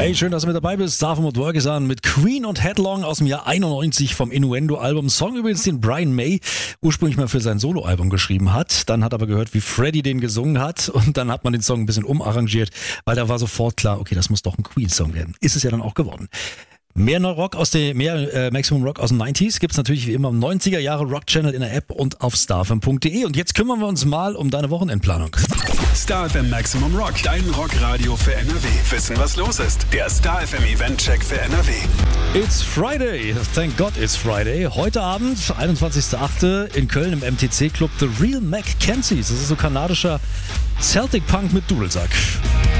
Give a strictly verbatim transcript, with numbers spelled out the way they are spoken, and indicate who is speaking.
Speaker 1: Hey, schön, dass du mit dabei bist. Starfem und Work is an mit Queen und Headlong aus dem Jahr einundneunzig vom Innuendo-Album. Song übrigens, den Brian May ursprünglich mal für sein Soloalbum geschrieben hat. Dann hat aber gehört, wie Freddie den gesungen hat. Und dann hat man den Song ein bisschen umarrangiert, weil da war sofort klar, okay, das muss doch ein Queen-Song werden. Ist es ja dann auch geworden. Mehr Rock aus der, mehr äh, Maximum Rock aus den neunziger gibt's natürlich wie immer im neunziger Jahre Rock Channel in der App und auf starfm punkt de. Und jetzt kümmern wir uns mal um deine Wochenendplanung.
Speaker 2: StarFM Maximum Rock, dein Rockradio für N R W. Wissen, was los ist? Der StarFM Event-Check für N R W.
Speaker 1: It's Friday. Thank God it's Friday. Heute Abend, einundzwanzigster achte in Köln im M T C Club The Real Mackenzies. Das ist so kanadischer Celtic Punk mit Dudelsack.